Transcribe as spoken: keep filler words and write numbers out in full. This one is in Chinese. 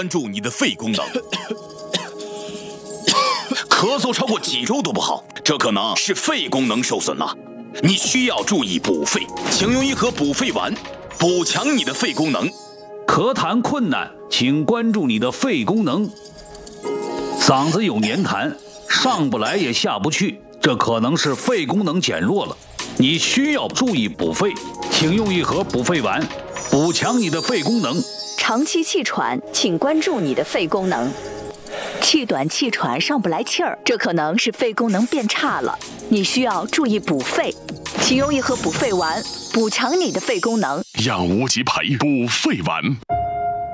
关注你的肺功能。咳嗽超过几周都不好，这可能是肺功能受损了。你需要注意补肺，请用一盒补肺丸，补强你的肺功能。 咳痰困难，请关注你的肺功能。嗓子有黏痰，上不来也下不去，这可能是肺功能减弱了。你需要注意补肺，请用一盒补肺丸，补强你的肺功能。 长期气喘，请关注你的肺功能。气短气喘上不来气儿，这可能是肺功能变差了，你需要注意补肺，请用一盒补肺丸，补强你的肺功能。 养无极培补肺丸。